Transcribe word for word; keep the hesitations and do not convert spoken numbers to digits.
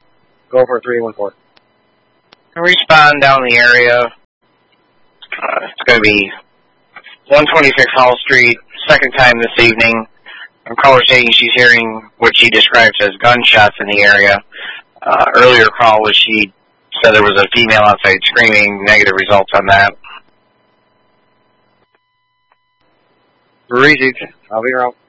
Go for three one four. Respond down the area. Uh, it's going to be one twenty-six Hall Street, second time this evening. From caller saying she's hearing what she describes as gunshots in the area. Uh, earlier call was she said there was a female outside screaming. Negative results on that. Received. I'll be around.